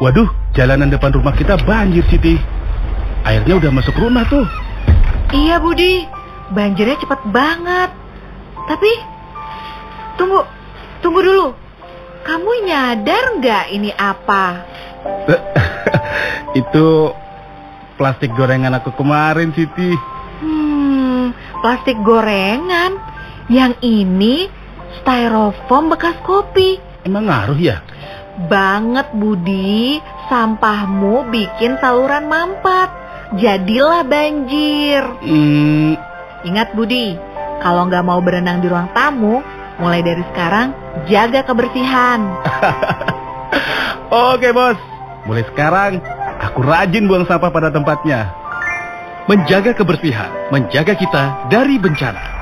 Waduh, jalanan depan rumah kita banjir, Siti. Airnya udah masuk rumah tuh. Iya, Budi. Banjirnya cepet banget. Tapi, tunggu dulu. Kamu nyadar nggak ini apa? Itu plastik gorengan aku kemarin, Siti. Plastik gorengan? Yang ini styrofoam bekas kopi. Emang ngaruh ya? Banget, Budi. Sampahmu bikin saluran mampet. Jadilah banjir. Ingat, Budi, kalau nggak mau berenang di ruang tamu, mulai dari sekarang jaga kebersihan. Oke, Bos. Mulai sekarang aku rajin buang sampah pada tempatnya. Menjaga kebersihan, menjaga kita dari bencana.